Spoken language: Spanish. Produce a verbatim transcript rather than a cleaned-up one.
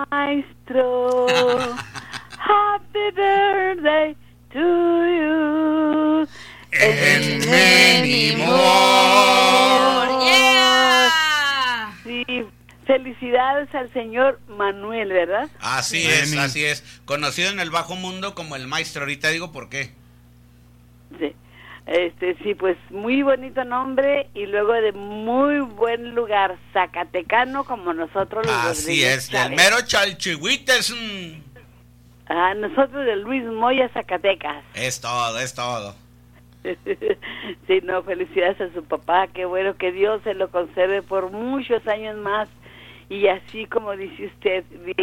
maestro. Happy birthday to you. And many more. Yeah. Sí, felicidades al señor Manuel, ¿verdad? Así es, así es. Conocido en el bajo mundo como el maestro. Ahorita digo por qué. Sí. Este, sí, pues muy bonito nombre y luego de muy buen lugar, zacatecano como nosotros los Así Rodríguez es, del Chávez. mero Chalchihuites. mm. Ah, nosotros de Luis Moya, Zacatecas. Es todo, es todo. Sí, no, felicidades a su papá, qué bueno que Dios se lo conserve por muchos años más y así como dice usted,